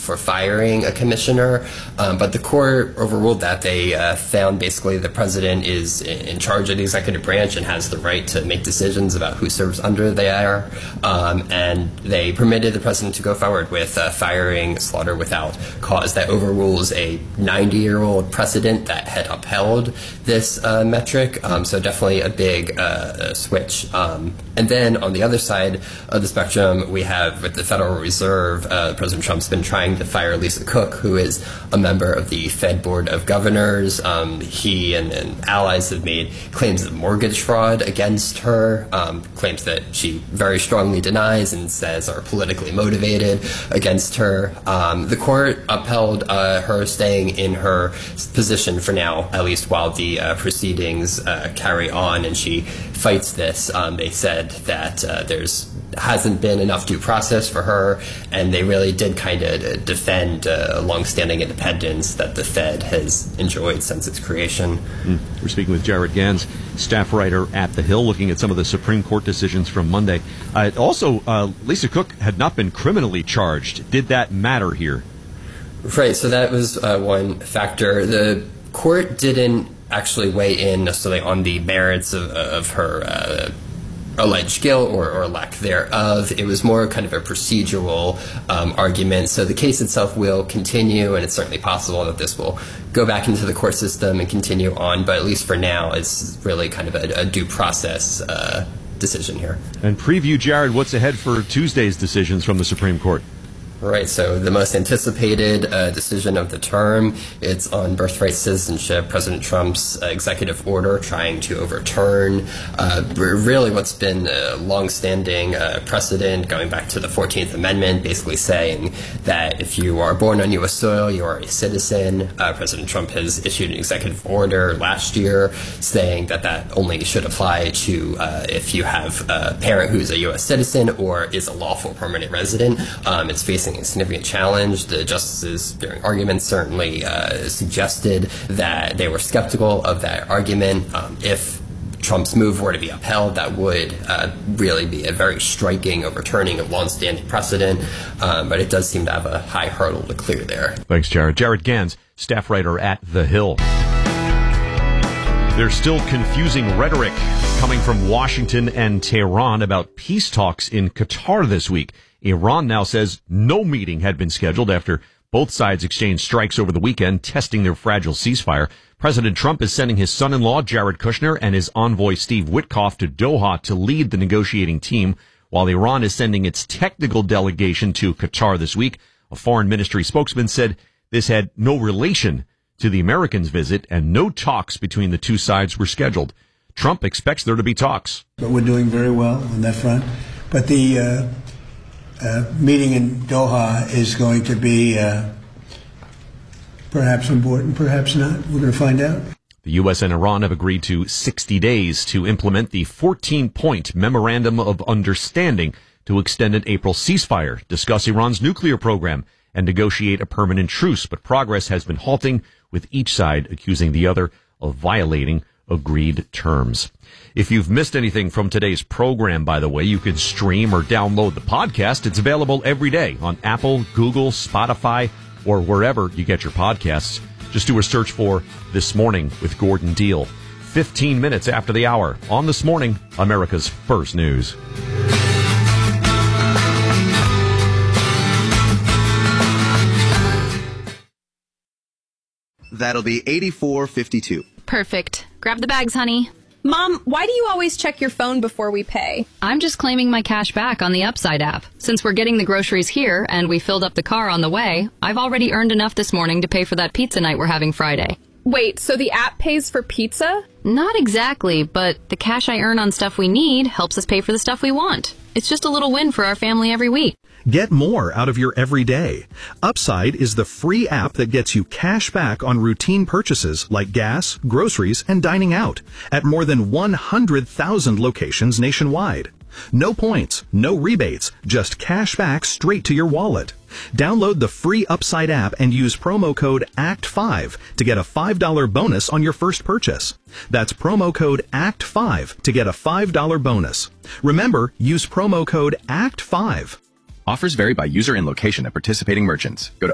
for firing a commissioner, but the court overruled that. They found basically the president is in charge of the executive branch and has the right to make decisions about who serves under there, and they permitted the president to go forward with firing Slaughter without cause. That overrules a 90-year-old precedent that had upheld this metric, so definitely a big switch. And then on the other side of the spectrum, we have with the Federal Reserve, President Trump's been trying to fire Lisa Cook, who is a member of the Fed Board of Governors. He and allies have made claims of mortgage fraud against her, claims that she very strongly denies and says are politically motivated against her. The court upheld her staying in her position for now, at least while the proceedings carry on, and she fights this. They said that there's hasn't been enough due process for her, and they really did kind of defend longstanding independence that the Fed has enjoyed since its creation. We're speaking with Jared Gans, staff writer at The Hill, looking at some of the Supreme Court decisions from Monday. Also, Lisa Cook had not been criminally charged. Did that matter here? Right, so that was one factor. The court didn't actually weigh in necessarily on the merits of her alleged guilt or lack thereof. It was more kind of a procedural argument. So the case itself will continue, and it's certainly possible that this will go back into the court system and continue on. But at least for now, it's really kind of a due process decision here. And preview, Jared, what's ahead for Tuesday's decisions from the Supreme Court? Right, so the most anticipated decision of the term, it's on birthright citizenship, President Trump's executive order trying to overturn really what's been a longstanding precedent going back to the 14th Amendment, basically saying that if you are born on U.S. soil, you are a citizen. President Trump has issued an executive order last year saying that that only should apply to if you have a parent who's a U.S. citizen or is a lawful permanent resident. It's facing a significant challenge. The justices during arguments certainly suggested that they were skeptical of that argument. If Trump's move were to be upheld, that would really be a very striking overturning of longstanding precedent, but it does seem to have a high hurdle to clear there. Thanks, Jared. Jared Gans, staff writer at The Hill. There's still confusing rhetoric coming from Washington and Tehran about peace talks in Qatar this week. Iran now says no meeting had been scheduled after both sides exchanged strikes over the weekend, testing their fragile ceasefire. President Trump is sending his son-in-law, Jared Kushner, and his envoy, Steve Witkoff, to Doha to lead the negotiating team, while Iran is sending its technical delegation to Qatar this week. A foreign ministry spokesman said this had no relation to the Americans' visit, and no talks between the two sides were scheduled. Trump expects there to be talks. But we're doing very well on that front. But the meeting in Doha is going to be perhaps important, perhaps not. We're going to find out. The U.S. and Iran have agreed to 60 days to implement the 14-point Memorandum of Understanding to extend an April ceasefire, discuss Iran's nuclear program, and negotiate a permanent truce. But progress has been halting, with each side accusing the other of violating agreed terms. If you've missed anything from today's program, by the way, you can stream or download the podcast. It's available every day on Apple, Google, Spotify, or wherever you get your podcasts. Just do a search for This Morning with Gordon Deal. 15 minutes after the hour on This Morning, America's First News. That'll be $84.52. Perfect. Grab the bags, honey. Mom, why do you always check your phone before we pay? I'm just claiming my cash back on the Upside app. Since we're getting the groceries here and we filled up the car on the way, I've already earned enough this morning to pay for that pizza night we're having Friday. Wait, so the app pays for pizza? Not exactly, but the cash I earn on stuff we need helps us pay for the stuff we want. It's just a little win for our family every week. Get more out of your everyday. Upside is the free app that gets you cash back on routine purchases like gas, groceries, and dining out at more than 100,000 locations nationwide. No points, no rebates, just cash back straight to your wallet. Download the free Upside app and use promo code ACT5 to get a $5 bonus on your first purchase. That's promo code ACT5 to get a $5 bonus. Remember, use promo code ACT5. Offers vary by user and location at participating merchants. Go to